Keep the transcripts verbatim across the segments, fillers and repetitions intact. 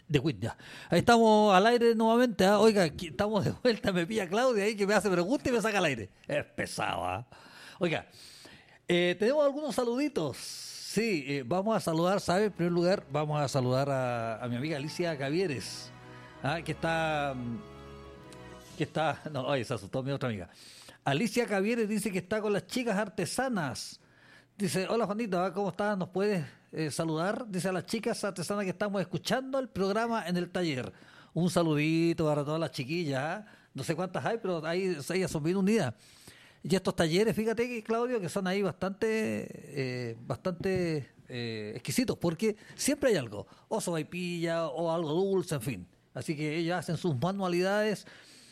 De Queen, ya. Ahí estamos al aire nuevamente. ¿Ah? Oiga, aquí estamos de vuelta. Me pilla Claudia ahí que me hace preguntas y me saca al aire. Es pesado. ¿Ah? Oiga, eh, tenemos algunos saluditos. Sí, eh, vamos a saludar, ¿sabe? En primer lugar, vamos a saludar a, a mi amiga Alicia Cavieres, ¿ah? que está. que está. No, oye, se asustó mi otra amiga. Alicia Cavieres dice que está con las chicas artesanas. Dice, hola Juanito, ¿ah? ¿Cómo estás? ¿Nos puedes eh, saludar? Dice a las chicas artesanas que estamos escuchando el programa en el taller. Un saludito para todas las chiquillas. ¿Ah? No sé cuántas hay, pero ahí ellas son bien unidas. Y estos talleres, fíjate que Claudio, que son ahí bastante, eh, bastante eh, exquisitos, porque siempre hay algo, o sopaipilla, o algo dulce, en fin. Así que ellas hacen sus manualidades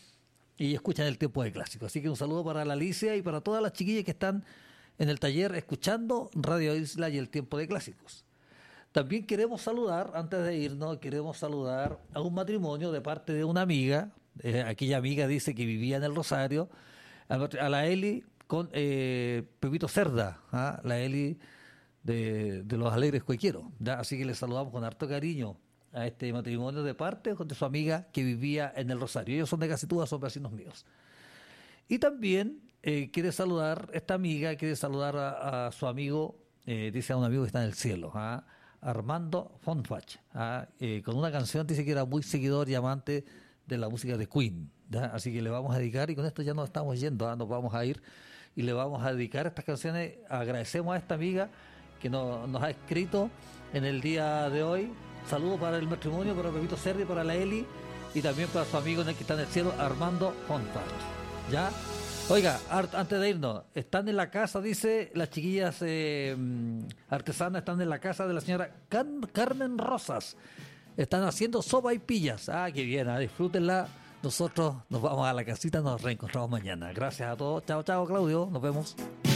y escuchan el tiempo de clásico. Así que un saludo para la Alicia y para todas las chiquillas que están en el taller escuchando Radio Isla y el tiempo de clásicos. También queremos saludar, antes de irnos, queremos saludar a un matrimonio de parte de una amiga. Eh, aquella amiga dice que vivía en el Rosario, a, a la Eli con eh, Pepito Cerda, ¿ah? La Eli de, de los Alegres Cuequeros. ¿Ya? Así que le saludamos con harto cariño a este matrimonio de parte de su amiga que vivía en el Rosario. Ellos son de Gacetúa, son vecinos míos. Y también eh, quiere saludar, esta amiga quiere saludar a, a su amigo, eh, dice a un amigo que está en el cielo, ¿ah? Armando Fonfach, ¿ah? eh, con una canción, dice que era muy seguidor y amante de la música de Queen, ¿ya? Así que le vamos a dedicar, y con esto ya nos estamos yendo, ¿ah? Nos vamos a ir y le vamos a dedicar estas canciones. Agradecemos a esta amiga que no, nos ha escrito en el día de hoy. Saludos para el matrimonio, para Pepito Cerri, para la Eli y también para su amigo en el que está en el cielo, Armando Fonfach. ¿Ya? Oiga, antes de irnos, están en la casa, dice, las chiquillas eh, artesanas están en la casa de la señora Can Carmen Rosas. Están haciendo sopaipillas. Ah, qué bien, ah, disfrútenla. Nosotros nos vamos a la casita, nos reencontramos mañana. Gracias a todos. Chao, chao, Claudio. Nos vemos.